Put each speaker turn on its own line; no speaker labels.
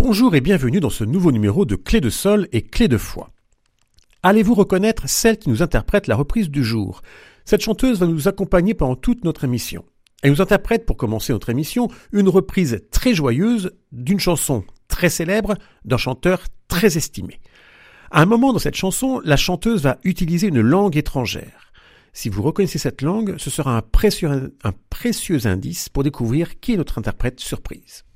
Bonjour et bienvenue dans ce nouveau numéro de Clé de Sol et Clé de Foi. Allez-vous reconnaître celle qui nous interprète la reprise du jour? Cette chanteuse va nous accompagner pendant toute notre émission. Elle nous interprète, pour commencer notre émission, une reprise très joyeuse d'une chanson très célèbre d'un chanteur très estimé. À un moment dans cette chanson, la chanteuse va utiliser une langue étrangère. Si vous reconnaissez cette langue, ce sera un précieux indice pour découvrir qui est notre interprète surprise.